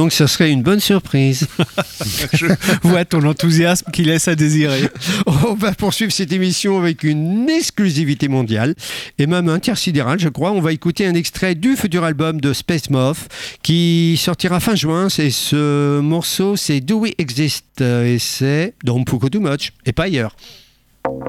Donc ça serait une bonne surprise. Je vois ton enthousiasme qui laisse à désirer. On va poursuivre cette émission avec une exclusivité mondiale et même intersidérale, je crois. On va écouter un extrait du futur album de Space Moth qui sortira fin juin. Et ce morceau, c'est Do We Exist et c'est Don't Poco Too Much et pas ailleurs.